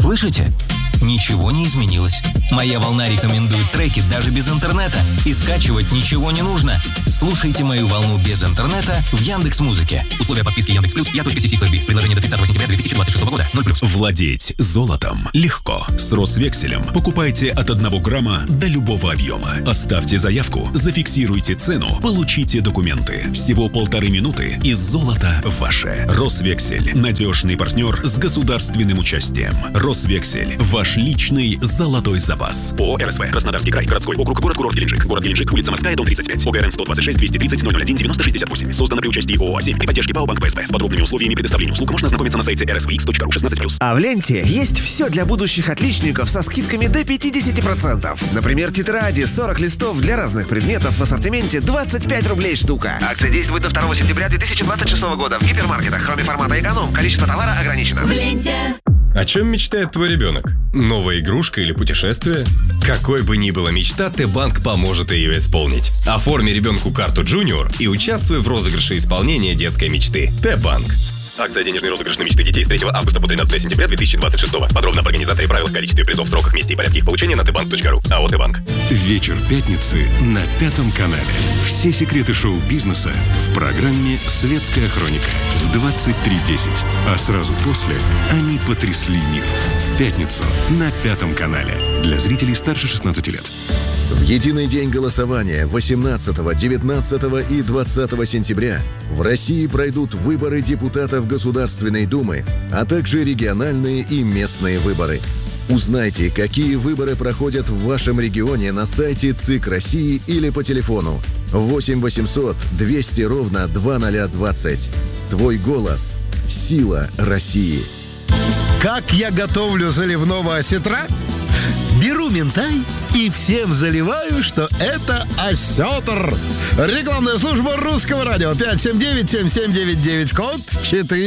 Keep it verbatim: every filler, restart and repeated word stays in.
Слышите? Ничего не изменилось. Моя волна рекомендует треки даже без интернета, и скачивать ничего не нужно. Слушайте мою волну без интернета в Яндекс.Музыке. Условия подписки Яндекс.Плюс, я.си слэш би. Предложение до тридцатого сентября две тысячи двадцать шестого года. ноль плюс. Владеть золотом легко. С Росвекселем покупайте от одного грамма до любого объема. Оставьте заявку, зафиксируйте цену, получите документы. Всего полторы минуты, и золото ваше. Росвексель – надежный партнер с государственным участием. Росвексель – ваш личный золотой запас. ООО РСВ. Краснодарский край. Городской округ. Город-курорт Геленджик. Город Геленджик. Улица Морская, дом тридцать пять. ОГРН сто двадцать шесть двести тридцать ноль ноль один девяносто шестьдесят восемь. Создано при участии ООО «А семь» при поддержке ПАО Банк ПСБ. С подробными условиями предоставления услуг можно ознакомиться на сайте эр эс ви икс точка ру шестнадцать плюс. А в ленте есть все для будущих отличников со скидками до пятьдесят процентов. Например, тетради сорок листов для разных предметов в ассортименте двадцать пять рублей штука. Акция действует до второго сентября две тысячи двадцать шестого года в гипермаркетах. Кроме формата эконом, количество товара ограничено. В ленте. О чем мечтает твой ребенок? Новая игрушка или путешествие? Какой бы ни была мечта, Т-Банк поможет ее исполнить. Оформи ребенку карту Junior и участвуй в розыгрыше исполнения детской мечты. Т-Банк. Акция «Денежный розыгрыш на мечты детей» с третьего августа по тринадцатое сентября две тысячи двадцать шестого. Подробно об организаторе, правилах, количестве призов, сроках, месте и порядке их получения на тэ банк точка ру. АО «Т-Банк». Вечер пятницы на Пятом канале. Все секреты шоу-бизнеса в программе «Светская хроника» в двадцать три десять. А сразу после они потрясли мир. В пятницу на Пятом канале. Для зрителей старше шестнадцати лет. В единый день голосования восемнадцатого, девятнадцатого и двадцатого сентября в России пройдут выборы депутатов Государственной Думы, а также региональные и местные выборы. Узнайте, какие выборы проходят в вашем регионе на сайте ЦИК России или по телефону восемь восемьсот двести ровно два ноль двадцать. Твой голос – сила России. Как я готовлю заливного осетра? Беру минтай и всем заливаю, что это осетр. Рекламная служба Русского радио. пять семь девять семь семь девять девять, код четыре.